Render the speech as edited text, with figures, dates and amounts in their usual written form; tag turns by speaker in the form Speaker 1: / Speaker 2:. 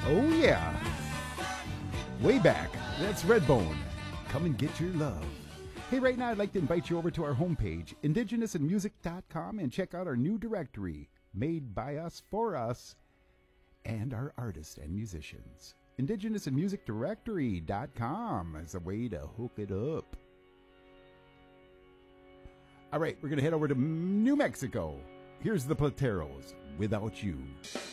Speaker 1: Oh, yeah. Way back. That's Redbone. Come and get your love. Hey, right now I'd like to invite you over to our homepage, indigenousandmusic.com, and check out our new directory, made by us for us, and our artists and musicians. Indigenousandmusicdirectory.com is a way to hook it up. All right, we're going to head over to New Mexico. Here's the Plateros, Without You.